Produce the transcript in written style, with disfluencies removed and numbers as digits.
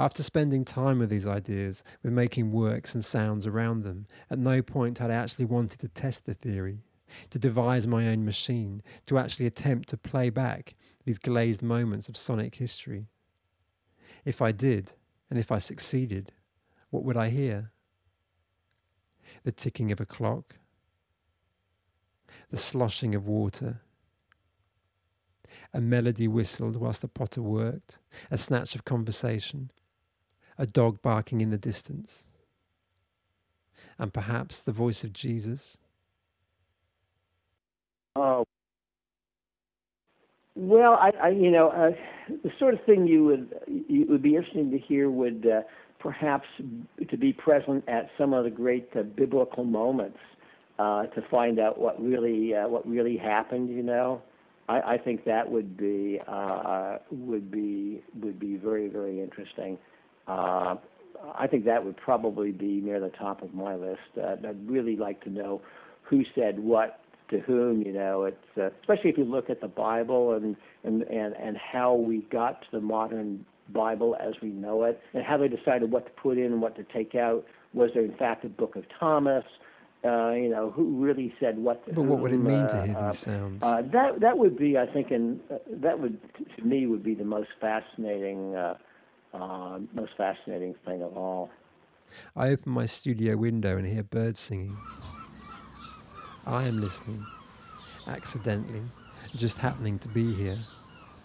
After spending time with these ideas, with making works and sounds around them, at no point had I actually wanted to test the theory, to devise my own machine, to actually attempt to play back these glazed moments of sonic history. If I did, and if I succeeded, what would I hear? The ticking of a clock, the sloshing of water, a melody whistled whilst the potter worked, a snatch of conversation, a dog barking in the distance, and perhaps the voice of Jesus. Oh, well, the sort of thing you would be interesting to hear would perhaps to be present at some of the great biblical moments to find out what really happened. I think that would be very, very interesting. I think that would probably be near the top of my list. I'd really like to know who said what to whom. It's especially if you look at the Bible and how we got to the modern Bible as we know it, and how they decided what to put in and what to take out. Was there in fact a Book of Thomas? Who really said what to But whom? What would it mean to hear these sounds? That would be, I think, that would to me would be the most fascinating thing of all. I open my studio window and hear birds singing. I am listening, accidentally, just happening to be here.